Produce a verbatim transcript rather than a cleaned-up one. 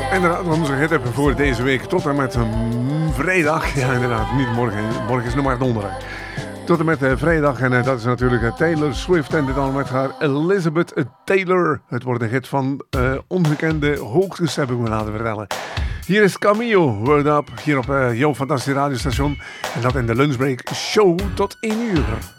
Inderdaad, onze hit hebben voor deze week tot en met um, vrijdag. Ja, inderdaad, niet morgen. Morgen is nog maar donderdag. Tot en met uh, vrijdag. En uh, dat is natuurlijk uh, Taylor Swift. En dit allemaal met haar Elizabeth Taylor. Het wordt een hit van uh, ongekende hoogtes, heb ik me laten vertellen. Hier is Camille, Word Up. Hier op uh, jouw fantastische radiostation. En dat in de lunchbreak show tot één uur.